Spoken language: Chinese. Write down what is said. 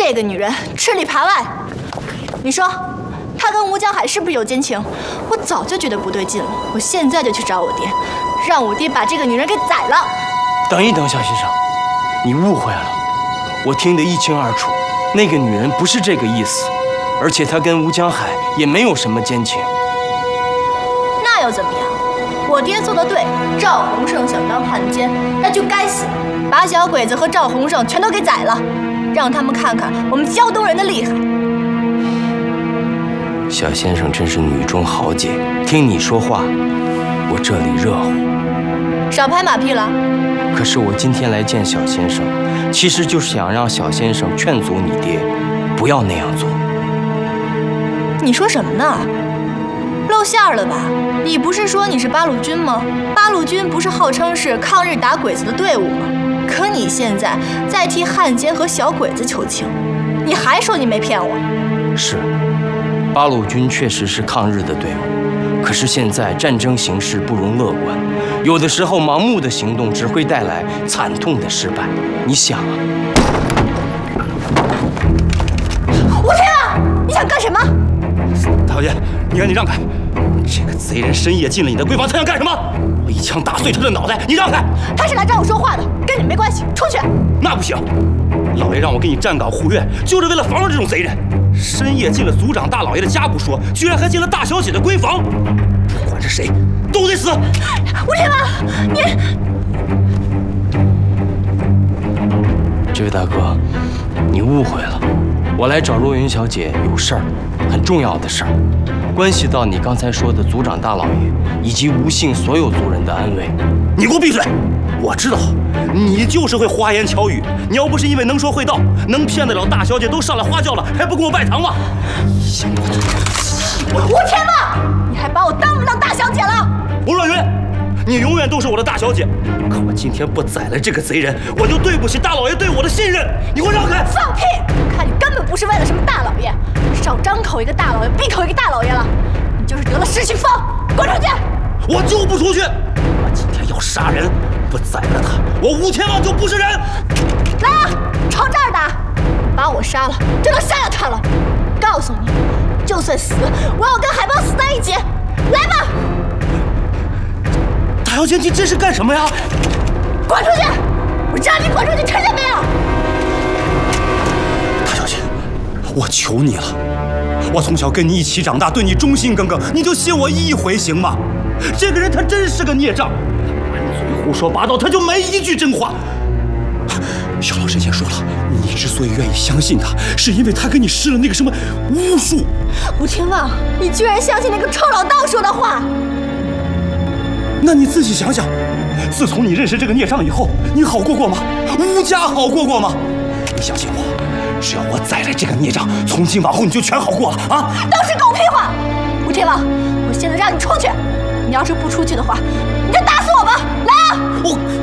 这个女人吃里扒外。你说，她跟吴江海是不是有奸情？我早就觉得不对劲了，我现在就去找我爹，让我爹把这个女人给宰了。 等一等，小先生，你误会了，我听得一清二楚，那个女人不是这个意思，而且她跟吴江海也没有什么奸情。 那又怎么样？我爹做得对，赵洪胜想当汉奸，那就该死，把小鬼子和赵洪胜全都给宰了，让他们看看我们胶东人的厉害。 小先生真是女中豪杰，听你说话，我这里热乎。 少拍马屁了。 可是我今天来见小先生，其实就是想让小先生劝阻你爹，不要那样做。 你说什么呢？露馅了吧？你不是说你是八路军吗？八路军不是号称是抗日打鬼子的队伍吗？可你现在在替汉奸和小鬼子求情，你还说你没骗我？ 是，八路军确实是抗日的队伍，可是现在战争形势不容乐观，有的时候盲目的行动只会带来惨痛的失败。你想啊， 吴天啊，你想干什么？ 大小姐，你赶紧让开！这个贼人深夜进了你的闺房，他想干什么？我一枪打碎他的脑袋！你让开！ 他是来找我说话的，跟你没关系，出去！ 那不行，老爷让我给你站岗护院，就是为了防着这种贼人。深夜进了族长大老爷的家不说，居然还进了大小姐的闺房，不管是谁，都得死！ 吴天王，你…… 这位大哥，你误会了，我来找若云小姐有事儿，很重要的事儿，关系到你刚才说的族长大老爷以及吴姓所有族人的安危。 你给我闭嘴！我知道，你就是会花言巧语。你要不是因为能说会道，能骗得了大小姐都上来花轿了，还不跟我拜堂吗？想我就气我！ 吴天王，你还把我当不当大小姐了？ 吴若云，你永远都是我的大小姐。可我今天不宰了这个贼人，我就对不起大老爷对我的信任。你给我让开！ 放屁！看你根本不是为了什么大老爷，少张口一个大老爷，闭口一个大老爷了。你就是得了失心疯，滚出去！ 我就不出去！我今天要杀人，不宰了他，我吴天王就不是人！ 来啊，朝这儿打！把我杀了，就能杀了他了。告诉你，就算死，我要跟海豹死在一起。来吧！ 大小姐，你这是干什么呀？ 滚出去！我让你滚出去，听见没有？ 大小姐，我求你了，我从小跟你一起长大，对你忠心耿耿，你就信我一回行吗？这个人他真是个孽障，满嘴胡说八道，他就没一句真话。小老神仙说了，你之所以愿意相信他，是因为他给你施了那个什么巫术。 吴天王，你居然相信那个臭老道说的话？ 那你自己想想，自从你认识这个孽障以后，你好过过吗？吴家好过过吗？你相信我，只要我宰了这个孽障，从今往后你就全好过了啊！ 都是狗屁话！吴天王，我现在让你出去，你要是不出去的话，你就打死我吧！来啊！